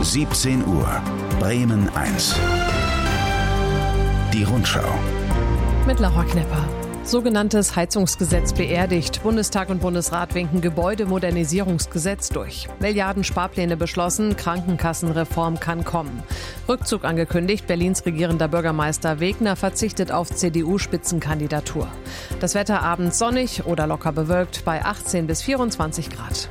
17 Uhr, Bremen 1. Die Rundschau. Mit Laura Knepper. Sogenanntes Heizungsgesetz beerdigt. Bundestag und Bundesrat winken Gebäudemodernisierungsgesetz durch. Milliarden Sparpläne beschlossen, Krankenkassenreform kann kommen. Rückzug angekündigt, Berlins regierender Bürgermeister Wegner verzichtet auf CDU-Spitzenkandidatur. Das Wetter abends sonnig oder locker bewölkt bei 18 bis 24 Grad.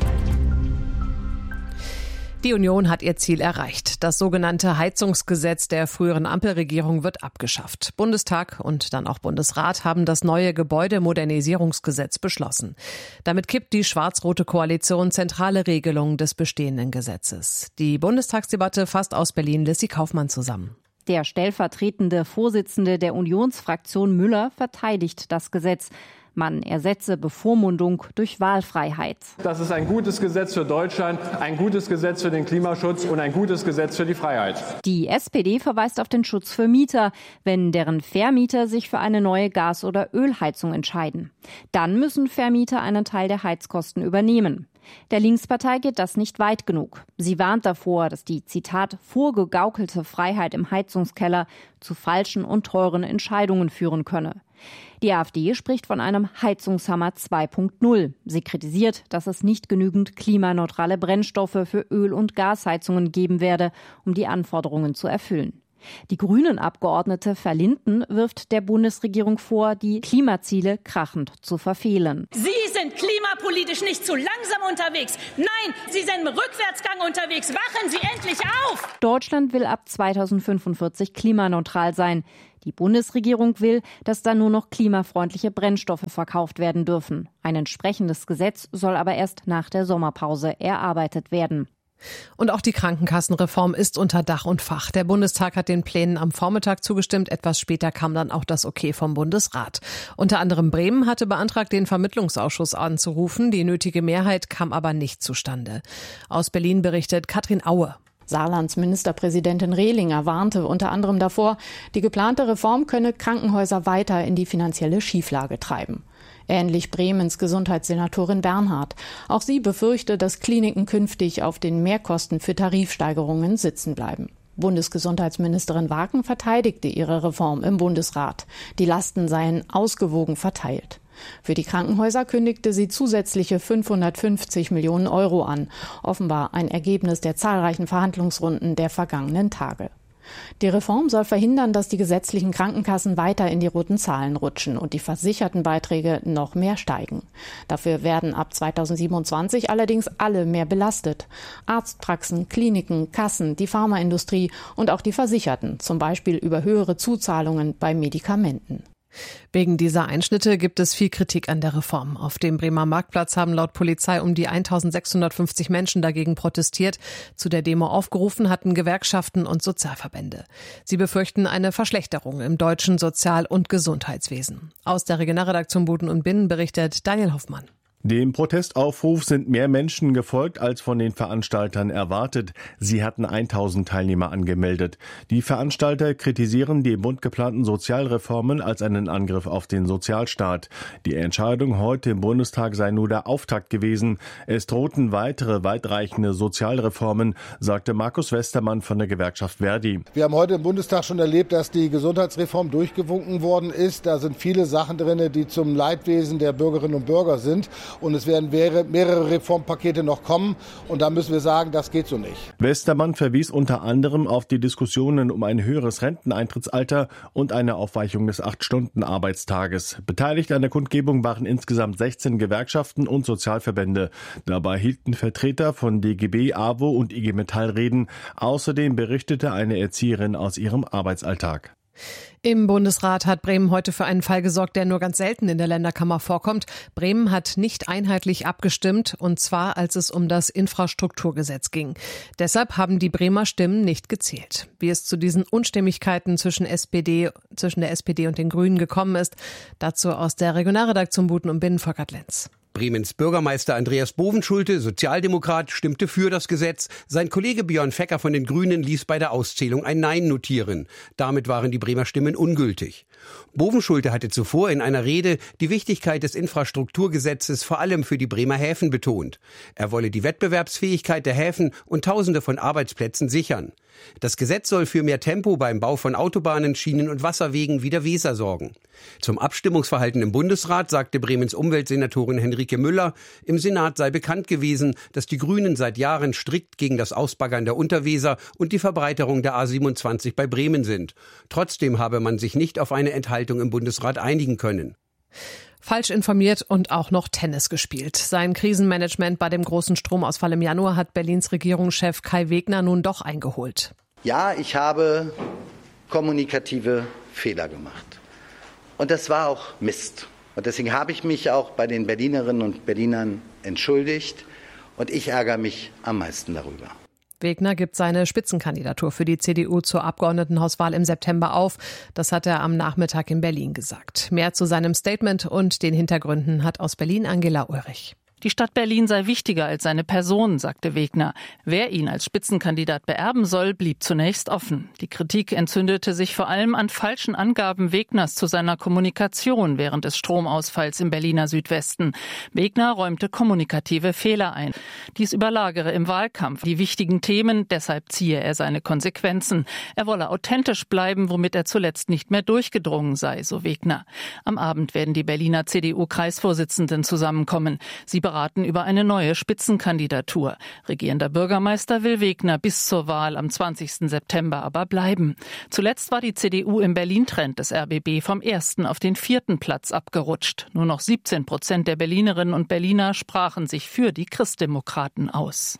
Die Union hat ihr Ziel erreicht. Das sogenannte Heizungsgesetz der früheren Ampelregierung wird abgeschafft. Bundestag und dann auch Bundesrat haben das neue Gebäudemodernisierungsgesetz beschlossen. Damit kippt die schwarz-rote Koalition zentrale Regelungen des bestehenden Gesetzes. Die Bundestagsdebatte fasst aus Berlin Lissy Kaufmann zusammen. Der stellvertretende Vorsitzende der Unionsfraktion Müller verteidigt das Gesetz. Man ersetze Bevormundung durch Wahlfreiheit. Das ist ein gutes Gesetz für Deutschland, ein gutes Gesetz für den Klimaschutz und ein gutes Gesetz für die Freiheit. Die SPD verweist auf den Schutz für Mieter, wenn deren Vermieter sich für eine neue Gas- oder Ölheizung entscheiden. Dann müssen Vermieter einen Teil der Heizkosten übernehmen. Der Linkspartei geht das nicht weit genug. Sie warnt davor, dass die, Zitat, vorgegaukelte Freiheit im Heizungskeller zu falschen und teuren Entscheidungen führen könne. Die AfD spricht von einem Heizungshammer 2.0. Sie kritisiert, dass es nicht genügend klimaneutrale Brennstoffe für Öl- und Gasheizungen geben werde, um die Anforderungen zu erfüllen. Die Grünen-Abgeordnete Verlinden wirft der Bundesregierung vor, die Klimaziele krachend zu verfehlen. Sie sind klimapolitisch nicht zu langsam unterwegs. Nein, Sie sind im Rückwärtsgang unterwegs. Wachen Sie endlich auf! Deutschland will ab 2045 klimaneutral sein. Die Bundesregierung will, dass dann nur noch klimafreundliche Brennstoffe verkauft werden dürfen. Ein entsprechendes Gesetz soll aber erst nach der Sommerpause erarbeitet werden. Und auch die Krankenkassenreform ist unter Dach und Fach. Der Bundestag hat den Plänen am Vormittag zugestimmt. Etwas später kam dann auch das Okay vom Bundesrat. Unter anderem Bremen hatte beantragt, den Vermittlungsausschuss anzurufen. Die nötige Mehrheit kam aber nicht zustande. Aus Berlin berichtet Katrin Aue. Saarlands Ministerpräsidentin Rehlinger warnte unter anderem davor, die geplante Reform könne Krankenhäuser weiter in die finanzielle Schieflage treiben. Ähnlich Bremens Gesundheitssenatorin Bernhard. Auch sie befürchte, dass Kliniken künftig auf den Mehrkosten für Tarifsteigerungen sitzen bleiben. Bundesgesundheitsministerin Waken verteidigte ihre Reform im Bundesrat. Die Lasten seien ausgewogen verteilt. Für die Krankenhäuser kündigte sie zusätzliche 550 Millionen Euro an. Offenbar ein Ergebnis der zahlreichen Verhandlungsrunden der vergangenen Tage. Die Reform soll verhindern, dass die gesetzlichen Krankenkassen weiter in die roten Zahlen rutschen und die Versichertenbeiträge noch mehr steigen. Dafür werden ab 2027 allerdings alle mehr belastet. Arztpraxen, Kliniken, Kassen, die Pharmaindustrie und auch die Versicherten, zum Beispiel über höhere Zuzahlungen bei Medikamenten. Wegen dieser Einschnitte gibt es viel Kritik an der Reform. Auf dem Bremer Marktplatz haben laut Polizei um die 1650 Menschen dagegen protestiert. Zu der Demo aufgerufen hatten Gewerkschaften und Sozialverbände. Sie befürchten eine Verschlechterung im deutschen Sozial- und Gesundheitswesen. Aus der Regionalredaktion Boden und Binnen berichtet Daniel Hoffmann. Dem Protestaufruf sind mehr Menschen gefolgt als von den Veranstaltern erwartet. Sie hatten 1000 Teilnehmer angemeldet. Die Veranstalter kritisieren die im Bund geplanten Sozialreformen als einen Angriff auf den Sozialstaat. Die Entscheidung heute im Bundestag sei nur der Auftakt gewesen. Es drohten weitere weitreichende Sozialreformen, sagte Markus Westermann von der Gewerkschaft Verdi. Wir haben heute im Bundestag schon erlebt, dass die Gesundheitsreform durchgewunken worden ist. Da sind viele Sachen drin, die zum Leidwesen der Bürgerinnen und Bürger sind. Und es werden mehrere Reformpakete noch kommen. Und da müssen wir sagen, das geht so nicht. Westermann verwies unter anderem auf die Diskussionen um ein höheres Renteneintrittsalter und eine Aufweichung des 8-Stunden-Arbeitstages. Beteiligt an der Kundgebung waren insgesamt 16 Gewerkschaften und Sozialverbände. Dabei hielten Vertreter von DGB, AWO und IG Metall Reden. Außerdem berichtete eine Erzieherin aus ihrem Arbeitsalltag. Im Bundesrat hat Bremen heute für einen Fall gesorgt, der nur ganz selten in der Länderkammer vorkommt. Bremen hat nicht einheitlich abgestimmt, und zwar als es um das Infrastrukturgesetz ging. Deshalb haben die Bremer Stimmen nicht gezählt. Wie es zu diesen Unstimmigkeiten zwischen der SPD und den Grünen gekommen ist, dazu aus der Regionalredaktion Boden und Binnen Volkert Lenz. Bremens Bürgermeister Andreas Bovenschulte, Sozialdemokrat, stimmte für das Gesetz. Sein Kollege Björn Fecker von den Grünen ließ bei der Auszählung ein Nein notieren. Damit waren die Bremer Stimmen ungültig. Bovenschulte hatte zuvor in einer Rede die Wichtigkeit des Infrastrukturgesetzes vor allem für die Bremer Häfen betont. Er wolle die Wettbewerbsfähigkeit der Häfen und Tausende von Arbeitsplätzen sichern. Das Gesetz soll für mehr Tempo beim Bau von Autobahnen, Schienen und Wasserwegen wie der Weser sorgen. Zum Abstimmungsverhalten im Bundesrat sagte Bremens Umweltsenatorin Henrike Müller, im Senat sei bekannt gewesen, dass die Grünen seit Jahren strikt gegen das Ausbaggern der Unterweser und die Verbreiterung der A27 bei Bremen sind. Trotzdem habe man sich nicht auf eine Enthaltung im Bundesrat einigen können. Falsch informiert und auch noch Tennis gespielt. Sein Krisenmanagement bei dem großen Stromausfall im Januar hat Berlins Regierungschef Kai Wegner nun doch eingeholt. Ja, ich habe kommunikative Fehler gemacht. Und das war auch Mist. Und deswegen habe ich mich auch bei den Berlinerinnen und Berlinern entschuldigt. Und ich ärgere mich am meisten darüber. Wegner gibt seine Spitzenkandidatur für die CDU zur Abgeordnetenhauswahl im September auf. Das hat er am Nachmittag in Berlin gesagt. Mehr zu seinem Statement und den Hintergründen hat aus Berlin Angela Ulrich. Die Stadt Berlin sei wichtiger als seine Person, sagte Wegner. Wer ihn als Spitzenkandidat beerben soll, blieb zunächst offen. Die Kritik entzündete sich vor allem an falschen Angaben Wegners zu seiner Kommunikation während des Stromausfalls im Berliner Südwesten. Wegner räumte kommunikative Fehler ein. Dies überlagere im Wahlkampf die wichtigen Themen, deshalb ziehe er seine Konsequenzen. Er wolle authentisch bleiben, womit er zuletzt nicht mehr durchgedrungen sei, so Wegner. Am Abend werden die Berliner CDU-Kreisvorsitzenden zusammenkommen. Sie beraten über eine neue Spitzenkandidatur. Regierender Bürgermeister will Wegner bis zur Wahl am 20. September aber bleiben. Zuletzt war die CDU im Berlin-Trend des RBB vom 1. auf den 4. Platz abgerutscht. Nur noch 17% der Berlinerinnen und Berliner sprachen sich für die Christdemokraten aus.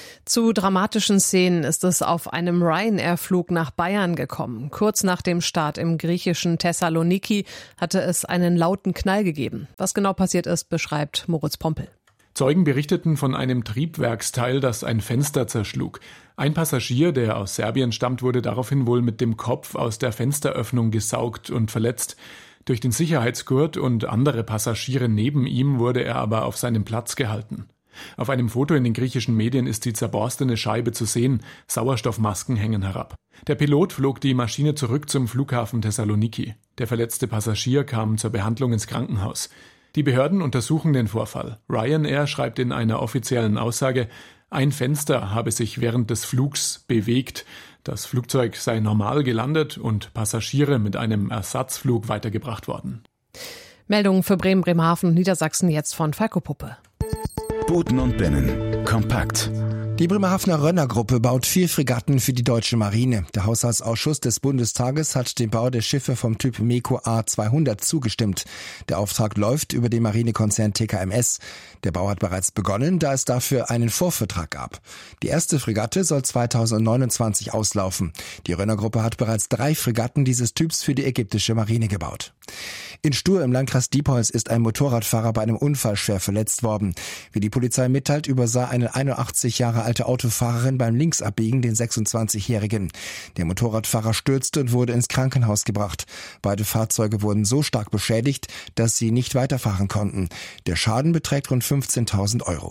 Zu dramatischen Szenen ist es auf einem Ryanair-Flug nach Bayern gekommen. Kurz nach dem Start im griechischen Thessaloniki hatte es einen lauten Knall gegeben. Was genau passiert ist, beschreibt Moritz Pompel. Zeugen berichteten von einem Triebwerksteil, das ein Fenster zerschlug. Ein Passagier, der aus Serbien stammt, wurde daraufhin wohl mit dem Kopf aus der Fensteröffnung gesaugt und verletzt. Durch den Sicherheitsgurt und andere Passagiere neben ihm wurde er aber auf seinem Platz gehalten. Auf einem Foto in den griechischen Medien ist die zerborstene Scheibe zu sehen, Sauerstoffmasken hängen herab. Der Pilot flog die Maschine zurück zum Flughafen Thessaloniki. Der verletzte Passagier kam zur Behandlung ins Krankenhaus. Die Behörden untersuchen den Vorfall. Ryanair schreibt in einer offiziellen Aussage, ein Fenster habe sich während des Flugs bewegt. Das Flugzeug sei normal gelandet und Passagiere mit einem Ersatzflug weitergebracht worden. Meldungen für Bremen, Bremerhaven und Niedersachsen jetzt von Falco Puppe. Booten und Binnen. Kompakt. Die Bremerhavener Rönner-Gruppe baut 4 Fregatten für die deutsche Marine. Der Haushaltsausschuss des Bundestages hat dem Bau der Schiffe vom Typ MEKO A200 zugestimmt. Der Auftrag läuft über den Marinekonzern TKMS. Der Bau hat bereits begonnen, da es dafür einen Vorvertrag gab. Die erste Fregatte soll 2029 auslaufen. Die Rönner-Gruppe hat bereits 3 Fregatten dieses Typs für die ägyptische Marine gebaut. In Stur im Landkreis Diepholz ist ein Motorradfahrer bei einem Unfall schwer verletzt worden. Wie die Polizei mitteilt, übersah eine 81 Jahre alte Autofahrerin beim Linksabbiegen den 26-Jährigen. Der Motorradfahrer stürzte und wurde ins Krankenhaus gebracht. Beide Fahrzeuge wurden so stark beschädigt, dass sie nicht weiterfahren konnten. Der Schaden beträgt rund 15.000 €.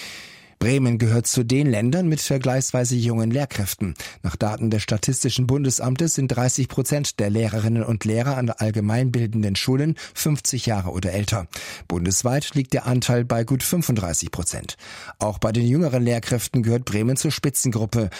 Bremen gehört zu den Ländern mit vergleichsweise jungen Lehrkräften. Nach Daten des Statistischen Bundesamtes sind 30% der Lehrerinnen und Lehrer an allgemeinbildenden Schulen 50 Jahre oder älter. Bundesweit liegt der Anteil bei gut 35%. Auch bei den jüngeren Lehrkräften gehört Bremen zur Spitzengruppe.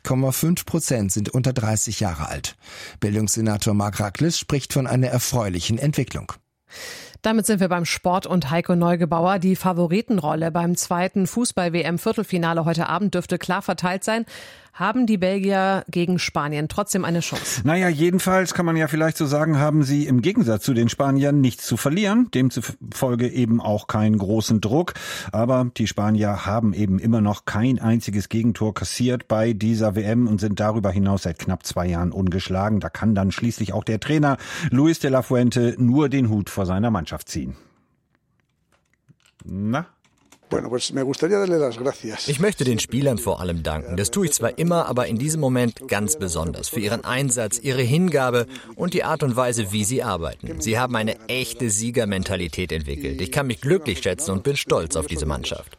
8,5% sind unter 30 Jahre alt. Bildungssenator Marc Raclis spricht von einer erfreulichen Entwicklung. Damit sind wir beim Sport und Heiko Neugebauer. Die Favoritenrolle beim zweiten Fußball-WM-Viertelfinale heute Abend dürfte klar verteilt sein. Haben die Belgier gegen Spanien trotzdem eine Chance? Naja, jedenfalls kann man ja vielleicht so sagen, haben sie im Gegensatz zu den Spaniern nichts zu verlieren, demzufolge eben auch keinen großen Druck. Aber die Spanier haben eben immer noch kein einziges Gegentor kassiert bei dieser WM und sind darüber hinaus seit knapp 2 Jahren ungeschlagen. Da kann dann schließlich auch der Trainer Luis de la Fuente nur den Hut vor seiner Mannschaft ziehen. Na? Ich möchte den Spielern vor allem danken. Das tue ich zwar immer, aber in diesem Moment ganz besonders. Für ihren Einsatz, ihre Hingabe und die Art und Weise, wie sie arbeiten. Sie haben eine echte Siegermentalität entwickelt. Ich kann mich glücklich schätzen und bin stolz auf diese Mannschaft.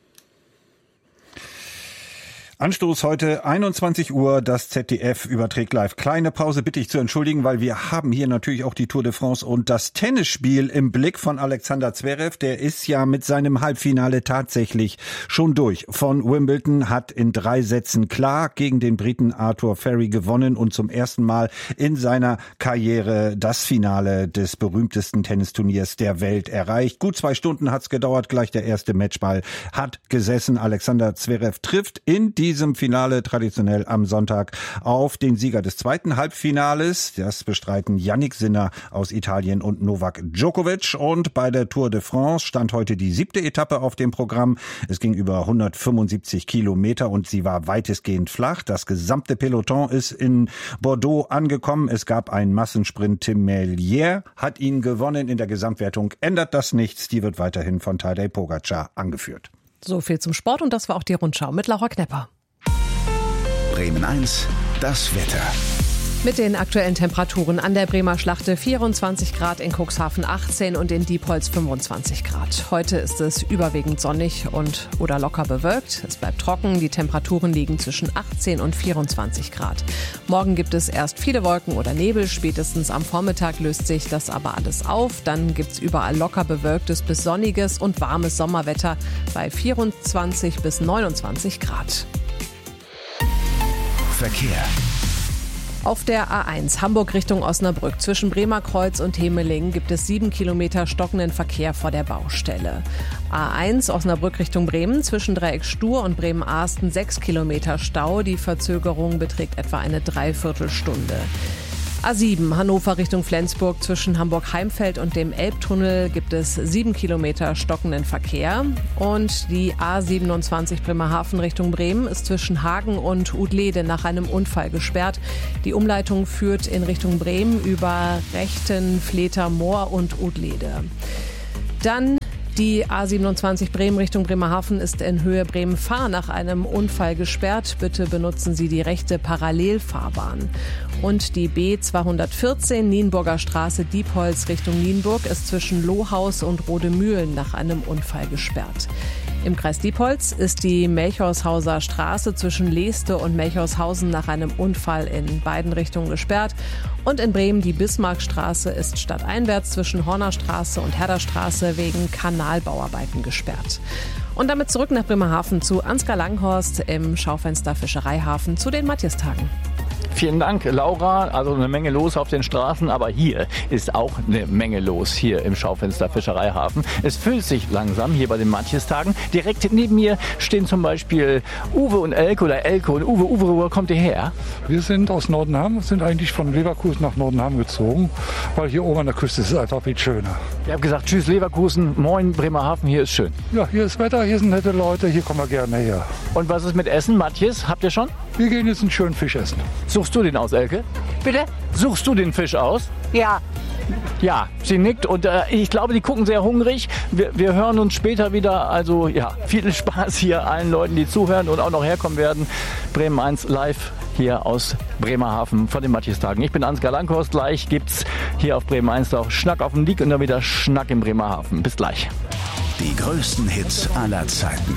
Anstoß heute 21 Uhr, das ZDF überträgt live. Kleine Pause bitte ich zu entschuldigen, weil wir haben hier natürlich auch die Tour de France und das Tennisspiel im Blick von Alexander Zverev. Der ist ja mit seinem Halbfinale tatsächlich schon durch. Von Wimbledon hat in 3 Sätzen klar gegen den Briten Arthur Ferry gewonnen und zum ersten Mal in seiner Karriere das Finale des berühmtesten Tennisturniers der Welt erreicht. Gut 2 Stunden hat's gedauert, gleich der erste Matchball hat gesessen. Alexander Zverev trifft in diesem Finale traditionell am Sonntag auf den Sieger des zweiten Halbfinales. Das bestreiten Jannik Sinner aus Italien und Novak Djokovic. Und bei der Tour de France stand heute die 7. Etappe auf dem Programm. Es ging über 175 Kilometer und sie war weitestgehend flach. Das gesamte Peloton ist in Bordeaux angekommen. Es gab einen Massensprint. Tim Merlier hat ihn gewonnen. In der Gesamtwertung ändert das nichts. Die wird weiterhin von Tadej Pogačar angeführt. So viel zum Sport und das war auch die Rundschau mit Laura Knepper. Bremen 1, das Wetter. Mit den aktuellen Temperaturen an der Bremer Schlachte 24 Grad, in Cuxhaven 18 und in Diepholz 25 Grad. Heute ist es überwiegend sonnig oder locker bewölkt. Es bleibt trocken, die Temperaturen liegen zwischen 18 und 24 Grad. Morgen gibt es erst viele Wolken oder Nebel, spätestens am Vormittag löst sich das aber alles auf. Dann gibt es überall locker bewölktes bis sonniges und warmes Sommerwetter bei 24 bis 29 Grad. Verkehr. Auf der A1 Hamburg Richtung Osnabrück zwischen Bremer Kreuz und Hemeling gibt es 7 Kilometer stockenden Verkehr vor der Baustelle. A1 Osnabrück Richtung Bremen zwischen Dreieck Stur und Bremen-Arsten 6 Kilometer Stau. Die Verzögerung beträgt etwa eine Dreiviertelstunde. A7 Hannover Richtung Flensburg zwischen Hamburg-Heimfeld und dem Elbtunnel gibt es 7 Kilometer stockenden Verkehr. Und die A27 Bremerhaven Richtung Bremen ist zwischen Hagen und Udlede nach einem Unfall gesperrt. Die Umleitung führt in Richtung Bremen über Rechten, Fleter, Moor und Udlede. Dann die A27 Bremen Richtung Bremerhaven ist in Höhe Bremen-Fahr nach einem Unfall gesperrt. Bitte benutzen Sie die rechte Parallelfahrbahn. Und die B214 Nienburger Straße Diepholz Richtung Nienburg ist zwischen Lohaus und Rodemühlen nach einem Unfall gesperrt. Im Kreis Diepholz ist die Melchorshauser Straße zwischen Leeste und Melchorshausen nach einem Unfall in beiden Richtungen gesperrt. Und in Bremen die Bismarckstraße ist stadteinwärts zwischen Hornerstraße und Herderstraße wegen Kanalbauarbeiten gesperrt. Und damit zurück nach Bremerhaven zu Ansgar Langhorst im Schaufenster Fischereihafen zu den Matthiestagen. Vielen Dank, Laura. Also eine Menge los auf den Straßen, aber hier ist auch eine Menge los, hier im Schaufenster Fischereihafen. Es füllt sich langsam hier bei den Matthiestagen. Direkt neben mir stehen zum Beispiel Uwe und Elke oder Elke und Uwe. Uwe, wo kommt ihr her? Wir sind aus Nordenham, sind eigentlich von Leverkusen nach Nordenham gezogen, weil hier oben an der Küste ist es einfach viel schöner. Ihr habt gesagt, tschüss Leverkusen, moin Bremerhaven, hier ist schön. Ja, hier ist Wetter, hier sind nette Leute, hier kommen wir gerne her. Und was ist mit Essen, Matthias? Habt ihr schon? Wir gehen jetzt einen schönen Fisch essen. Suchst du den aus, Elke? Bitte? Suchst du den Fisch aus? Ja. Ja, sie nickt und ich glaube, die gucken sehr hungrig. Wir hören uns später wieder. Also ja, viel Spaß hier allen Leuten, die zuhören und auch noch herkommen werden. Bremen 1 live hier aus Bremerhaven von den Matthiestagen. Ich bin Ansgar Langhorst. Gleich gibt's hier auf Bremen 1 auch Schnack auf dem Diek und dann wieder Schnack in Bremerhaven. Bis gleich. Die größten Hits aller Zeiten.